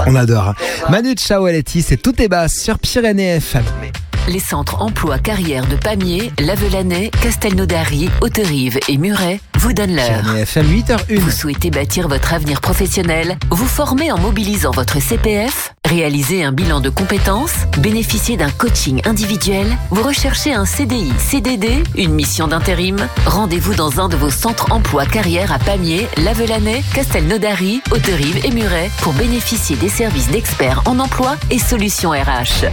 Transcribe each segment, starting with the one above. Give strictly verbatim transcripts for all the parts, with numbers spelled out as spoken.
On adore. Hein. Manu Chao-Aletti, c'est Tout est basse sur Pyrénées F M. Les centres emploi carrière de Pamiers, Lavelanet, Castelnaudary, Hauterive et Muret vous donnent l'heure. Pyrénées F M, huit heures une. Vous souhaitez bâtir votre avenir professionnel, vous former en mobilisant votre C P F, réaliser un bilan de compétences, bénéficier d'un coaching individuel, vous recherchez un C D I, C D D, une mission d'intérim. Rendez-vous dans un de vos centres emploi carrière à Pamiers, Lavelanet, Castelnaudary, Hauterive et Muret pour bénéficier des services d'experts en emploi et solutions R H.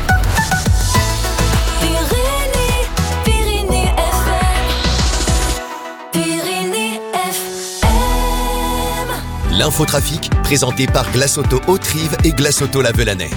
L'infotrafic, présenté par Glace Auto Hauterive et Glace Auto Lavelanet.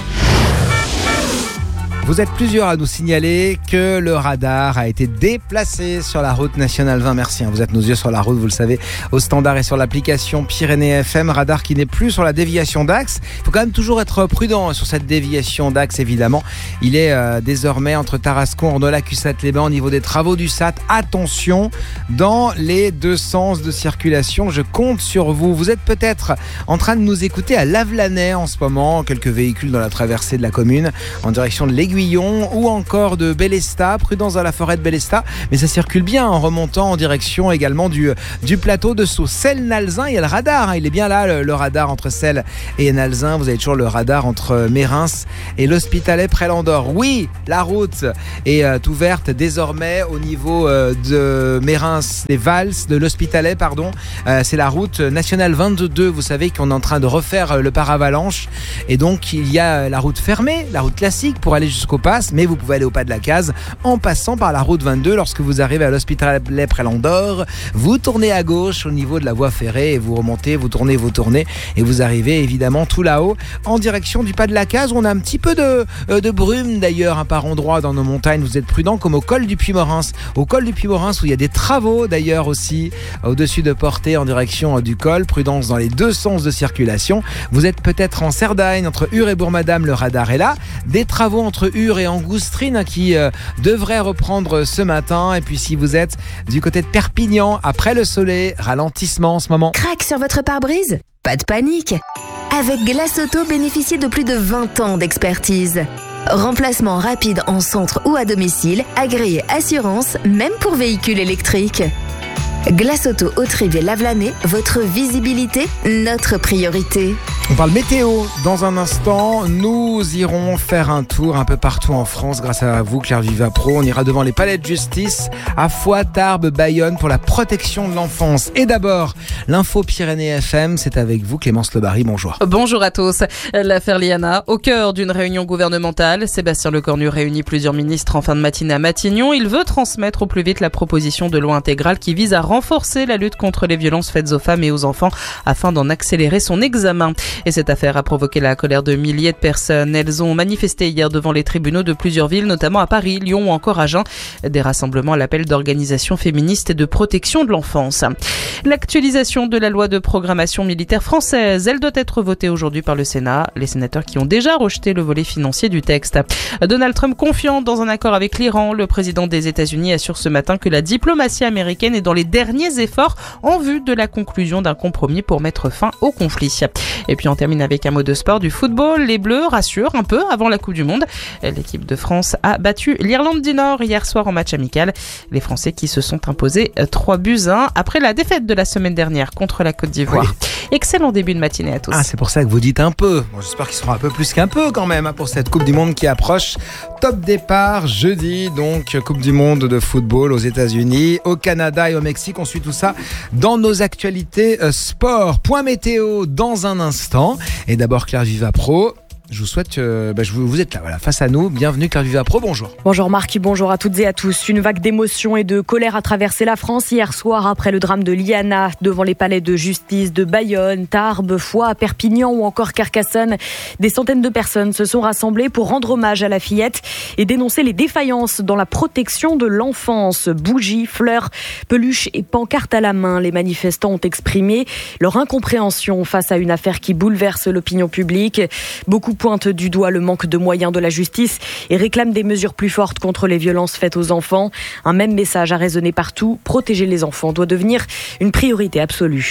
Vous êtes plusieurs à nous signaler que le radar a été déplacé sur la route nationale vingt. Merci, hein, vous êtes nos yeux sur la route, vous le savez, au standard et sur l'application Pyrénées F M. Radar qui n'est plus sur la déviation d'axe. Il faut quand même toujours être prudent sur cette déviation d'axe, évidemment. Il est euh, désormais entre Tarascon, Ornolac, Ussat-les-Bains au niveau des travaux du S A T. Attention, dans les deux sens de circulation, je compte sur vous. Vous êtes peut-être en train de nous écouter à Lavelanet en ce moment. Quelques véhicules dans la traversée de la commune en direction de l'Aiguillon ou encore de Bélestat, prudence dans la forêt de Bélestat, mais ça circule bien en remontant en direction également du, du plateau de Sceaux. Celles-Nalzin, il y a le radar, hein, il est bien là le, le radar entre Celles et Nalzin. Vous avez toujours le radar entre Mérins et l'Hospitalet près l'Andorre. Oui, la route est euh, ouverte désormais au niveau euh, de Mérins, des Vals, de l'Hospitalet, pardon. Euh, c'est la route nationale vingt-deux. Vous savez qu'on est en train de refaire le paravalanche et donc il y a la route fermée, la route classique pour aller jusqu'au Pass, mais vous pouvez aller au pas de la case en passant par la route vingt-deux. Lorsque vous arrivez à l'Hospitalet près l'Andorre, vous tournez à gauche au niveau de la voie ferrée et vous remontez, vous tournez, vous tournez et vous arrivez évidemment tout là-haut en direction du pas de la case où on a un petit peu de, euh, de brume d'ailleurs hein, par endroits dans nos montagnes. Vous êtes prudents comme au col du Puy-Morins. Au col du Puy-Morins où il y a des travaux d'ailleurs aussi au-dessus de Portée en direction euh, du col. Prudence dans les deux sens de circulation. Vous êtes peut-être en Cerdagne entre Ur et Bourg-Madame, le radar est là. Des travaux entre Ur et Angoustrine qui euh, devrait reprendre ce matin. Et puis si vous êtes du côté de Perpignan, après le soleil, ralentissement en ce moment. Crac sur votre pare-brise ? Pas de panique. Avec Glace Auto, bénéficiez de plus de vingt ans d'expertise. Remplacement rapide en centre ou à domicile, agréé assurance, même pour véhicules électriques. Glace Auto Hauterive et Lavelanet, votre visibilité, notre priorité. On parle météo dans un instant. Nous irons faire un tour un peu partout en France grâce à vous, Claire Vivapro. On ira devant les palais de justice à Foix, Tarbes, Bayonne pour la protection de l'enfance. Et d'abord, l'info Pyrénées F M, c'est avec vous, Clémence Lebary. Bonjour. Bonjour à tous. L'affaire Liana, au cœur d'une réunion gouvernementale. Sébastien Lecornu réunit plusieurs ministres en fin de matinée à Matignon. Il veut transmettre au plus vite la proposition de loi intégrale qui vise à renforcer la lutte contre les violences faites aux femmes et aux enfants afin d'en accélérer son examen. Et cette affaire a provoqué la colère de milliers de personnes. Elles ont manifesté hier devant les tribunaux de plusieurs villes, notamment à Paris, Lyon ou encore à Agen. Des rassemblements à l'appel d'organisations féministes et de protection de l'enfance. L'actualisation de la loi de programmation militaire française, elle doit être votée aujourd'hui par le Sénat. Les sénateurs qui ont déjà rejeté le volet financier du texte. Donald Trump confiant dans un accord avec l'Iran. Le président des États-Unis assure ce matin que la diplomatie américaine est dans les derniers efforts en vue de la conclusion d'un compromis pour mettre fin au conflit. Et puis on termine avec un mot de sport, du football. Les Bleus rassurent un peu avant la Coupe du Monde. L'équipe de France a battu l'Irlande du Nord hier soir en match amical. Les Français qui se sont imposés trois buts à un après la défaite de la semaine dernière contre la Côte d'Ivoire. Oui. Excellent début de matinée à tous. Ah, c'est pour ça que vous dites un peu. Bon, j'espère qu'ils seront un peu plus qu'un peu quand même hein, pour cette Coupe du Monde qui approche. Top départ jeudi, donc Coupe du Monde de football aux États-Unis, au Canada et au Mexique. On suit tout ça dans nos actualités euh, sport. Point météo dans un instant. Et d'abord Claire Vivapro. Je vous souhaite que bah, je vous, vous êtes là, voilà, face à nous. Bienvenue Claire Vivapro, bonjour. Bonjour Marc, bonjour à toutes et à tous. Une vague d'émotion et de colère a traversé la France hier soir après le drame de Liana. Devant les palais de justice de Bayonne, Tarbes, Foix, Perpignan ou encore Carcassonne, des centaines de personnes se sont rassemblées pour rendre hommage à la fillette et dénoncer les défaillances dans la protection de l'enfance. Bougies, fleurs, peluches et pancartes à la main, les manifestants ont exprimé leur incompréhension face à une affaire qui bouleverse l'opinion publique. Beaucoup pointe du doigt le manque de moyens de la justice et réclame des mesures plus fortes contre les violences faites aux enfants. Un même message a résonné partout. Protéger les enfants doit devenir une priorité absolue.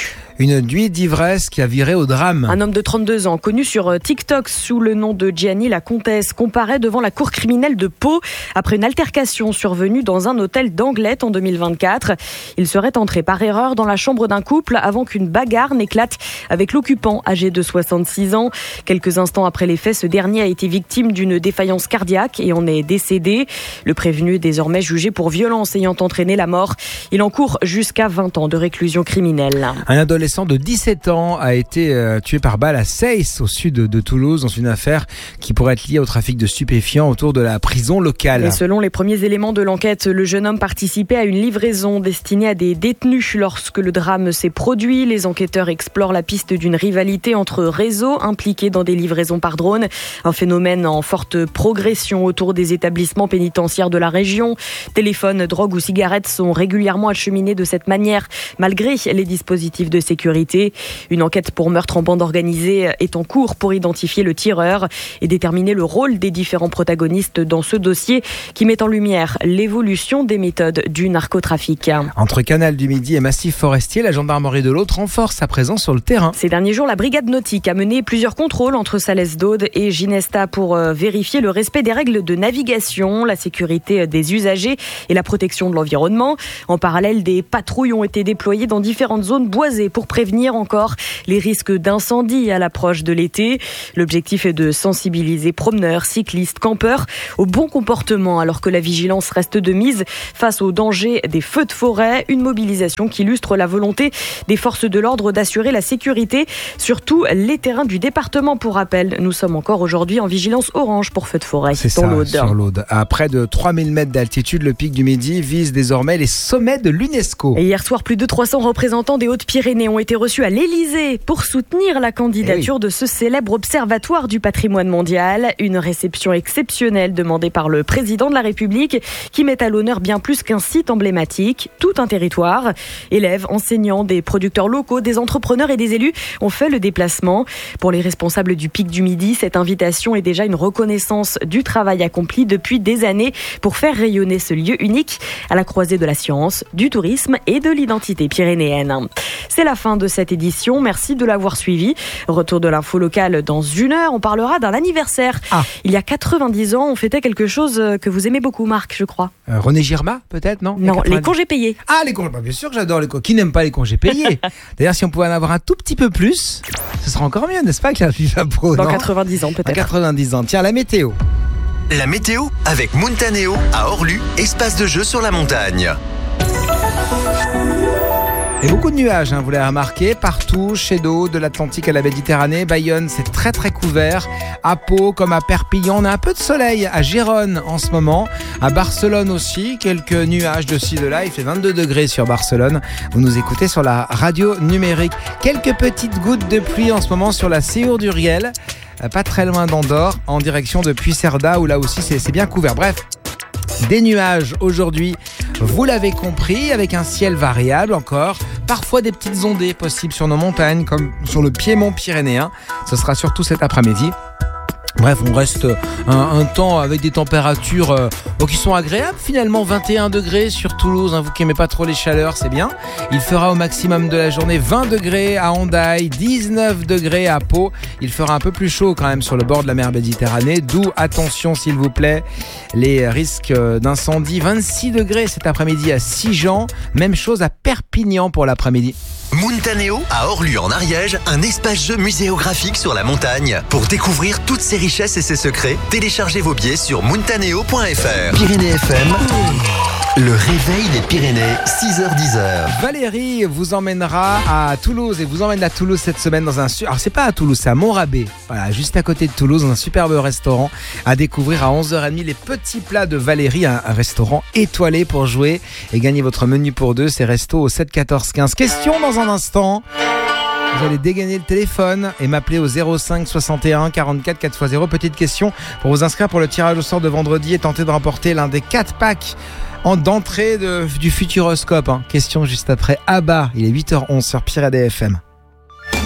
Une nuit d'ivresse qui a viré au drame. Un homme de trente-deux ans, connu sur TikTok sous le nom de Gianni la Comtesse, comparaît devant la cour criminelle de Pau après une altercation survenue dans un hôtel d'Anglet en deux mille vingt-quatre. Il serait entré par erreur dans la chambre d'un couple avant qu'une bagarre n'éclate avec l'occupant âgé de soixante-six ans. Quelques instants après les faits, ce dernier a été victime d'une défaillance cardiaque et en est décédé. Le prévenu est désormais jugé pour violence ayant entraîné la mort. Il encourt jusqu'à vingt ans de réclusion criminelle. Un adolescent de dix-sept ans a été euh, tué par balle à Seyss, au sud de, de Toulouse, dans une affaire qui pourrait être liée au trafic de stupéfiants autour de la prison locale. Et selon les premiers éléments de l'enquête, le jeune homme participait à une livraison destinée à des détenus. Lorsque le drame s'est produit, les enquêteurs explorent la piste d'une rivalité entre réseaux impliqués dans des livraisons par drone. Un phénomène en forte progression autour des établissements pénitentiaires de la région. Téléphones, drogues ou cigarettes sont régulièrement acheminés de cette manière, malgré les dispositifs de sécurité. Une enquête pour meurtre en bande organisée est en cours pour identifier le tireur et déterminer le rôle des différents protagonistes dans ce dossier qui met en lumière l'évolution des méthodes du narcotrafic. Entre Canal du Midi et Massif Forestier, la gendarmerie de l'Aude renforce sa présence sur le terrain. Ces derniers jours, la brigade nautique a mené plusieurs contrôles entre Salès d'Aude et Ginesta pour vérifier le respect des règles de navigation, la sécurité des usagers et la protection de l'environnement. En parallèle, des patrouilles ont été déployées dans différentes zones boisées pour prévenir encore les risques d'incendie à l'approche de l'été. L'objectif est de sensibiliser promeneurs, cyclistes, campeurs au bon comportement alors que la vigilance reste de mise face aux dangers des feux de forêt. Une mobilisation qui illustre la volonté des forces de l'ordre d'assurer la sécurité sur tous les terrains du département. Pour rappel, nous sommes encore aujourd'hui en vigilance orange pour feux de forêt. C'est ça, l'Aude. Sur l'Aude. À près de trois mille mètres d'altitude, le pic du Midi vise désormais les sommets de l'UNESCO. Et hier soir, plus de trois cents représentants des Hautes-Pyrénées ont été reçus à l'Élysée pour soutenir la candidature oui. de ce célèbre observatoire du patrimoine mondial. Une réception exceptionnelle demandée par le président de la République qui met à l'honneur bien plus qu'un site emblématique, tout un territoire. Élèves, enseignants, des producteurs locaux, des entrepreneurs et des élus ont fait le déplacement. Pour les responsables du pic du Midi, cette invitation est déjà une reconnaissance du travail accompli depuis des années pour faire rayonner ce lieu unique à la croisée de la science, du tourisme et de l'identité pyrénéenne. C'est la fin de cette édition. Merci de l'avoir suivi. Retour de l'info locale dans une heure. On parlera d'un anniversaire. Ah. Il y a quatre-vingt-dix ans, on fêtait quelque chose que vous aimez beaucoup, Marc, je crois. Euh, René Girma, peut-être, non? Non, les congés payés. Ah, les congés. Bah, bien sûr que j'adore les congés. Qui n'aime pas les congés payés? D'ailleurs, si on pouvait en avoir un tout petit peu plus, ce serait encore mieux, n'est-ce pas, que la FIFA Pro? Dans quatre-vingt-dix ans, peut-être. Dans quatre-vingt-dix ans. Tiens, la météo. La météo avec Montanéo à Orlu, espace de jeu sur la montagne. Et beaucoup de nuages, hein, vous l'avez remarqué, partout, chez d'eau, de l'Atlantique à la Méditerranée. Bayonne, c'est très très couvert. À Pau, comme à Perpignan, on a un peu de soleil. À Gérone, en ce moment. À Barcelone aussi, quelques nuages de ci, de là. Il fait vingt-deux degrés sur Barcelone. Vous nous écoutez sur la radio numérique. Quelques petites gouttes de pluie en ce moment sur la Séour d'Uriel. Pas très loin d'Andorre, en direction de Puigcerdà, où là aussi c'est, c'est bien couvert. Bref. Des nuages aujourd'hui, vous l'avez compris, avec un ciel variable encore. Parfois des petites ondées possibles sur nos montagnes, comme sur le piémont pyrénéen. Ce sera surtout cet après-midi. Bref, on reste un, un temps avec des températures euh, bon, qui sont agréables finalement. vingt et un degrés sur Toulouse, hein, vous qui n'aimez pas trop les chaleurs, c'est bien. Il fera au maximum de la journée vingt degrés à Hendaye, dix-neuf degrés à Pau. Il fera un peu plus chaud quand même sur le bord de la mer Méditerranée, d'où attention s'il vous plaît, les risques d'incendie. vingt-six degrés cet après-midi à Sigean, même chose à Perpignan pour l'après-midi. Montanéo à Orlu en Ariège, un espace jeu muséographique sur la montagne. Pour découvrir toutes ses richesses et ses secrets, téléchargez vos billets sur montanéo point f r. Pyrénées F M, le réveil des Pyrénées, six heures dix. Valérie vous emmènera à Toulouse et vous emmène à Toulouse cette semaine dans un... Alors c'est pas à Toulouse, c'est à Montrabé, voilà, juste à côté de Toulouse, dans un superbe restaurant à découvrir à onze heures trente les petits plats de Valérie, un, un restaurant étoilé pour jouer et gagner votre menu pour deux. C'est resto au sept quatorze quinze. Question dans un instant. Vous allez dégainer le téléphone et m'appeler au zéro cinq soixante et un quarante-quatre quatre fois zéro. Petite question pour vous inscrire pour le tirage au sort de vendredi et tenter de remporter l'un des quatre packs en d'entrée de, du Futuroscope. Hein. Question juste après Abba. Il est huit heures onze sur Pyrénées F M.